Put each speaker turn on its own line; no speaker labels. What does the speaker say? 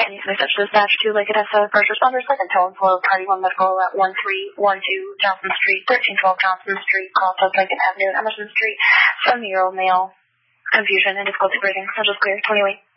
Any message dispatch to Lake Odessa first responders, second tone for Party 1 Medical at 1312 Johnson Street, 1312 Johnson Street, crossed Lincoln Avenue and Emerson Street. 7-year-old male. Confusion and difficulty breathing. Central clear. 20 away.